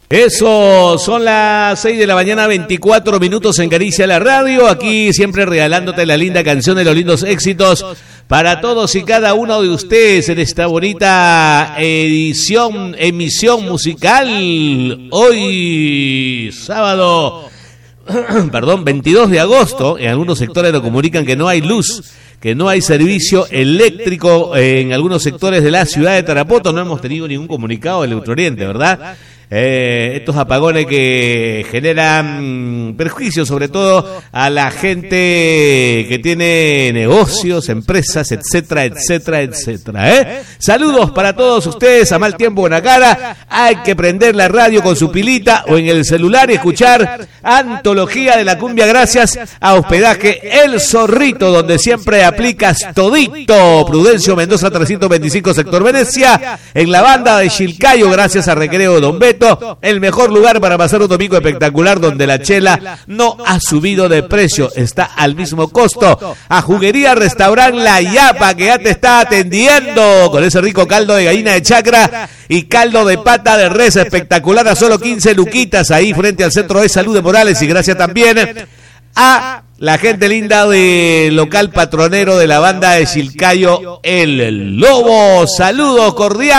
Eso, son las 6 de la mañana, 24 minutos en Caricia la Radio, aquí siempre regalándote la linda canción de los lindos éxitos para todos y cada uno de ustedes en esta bonita emisión musical, hoy sábado, 22 de agosto, en algunos sectores nos comunican que no hay luz, que no hay servicio eléctrico en algunos sectores de la ciudad de Tarapoto, no hemos tenido ningún comunicado del Electrooriente, ¿verdad? Estos apagones que generan perjuicios sobre todo a la gente que tiene negocios, empresas, etcétera, etcétera, etcétera. Saludos para todos ustedes, a mal tiempo buena cara, hay que prender la radio con su pilita o en el celular y escuchar Antología de la Cumbia gracias a Hospedaje El Zorrito, donde siempre aplicas todito. Prudencio Mendoza 325 sector Venecia, en la banda de Chilcayo gracias a Recreo Don Beto, el mejor lugar para pasar un domingo espectacular donde la chela no ha subido de precio, está al mismo costo. A Juguería Restaurant La Yapa, que ya te está atendiendo con ese rico caldo de gallina de chacra y caldo de pata de res espectacular a solo 15 luquitas ahí frente al Centro de Salud de Morales. Y gracias también a la gente linda del local patronero de la banda de Chilcayo El Lobo. Saludos cordiales.